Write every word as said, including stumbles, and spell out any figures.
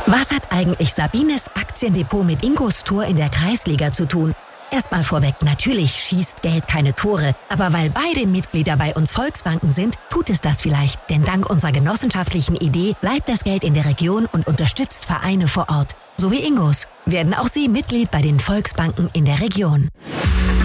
Was hat eigentlich Sabines Aktiendepot mit Ingos Tor in der Kreisliga zu tun? Erstmal vorweg, natürlich schießt Geld keine Tore, aber weil beide Mitglieder bei uns Volksbanken sind, tut es das vielleicht, denn dank unserer genossenschaftlichen Idee bleibt das Geld in der Region und unterstützt Vereine vor Ort. So wie Ingos. Werden auch Sie Mitglied bei den Volksbanken in der Region.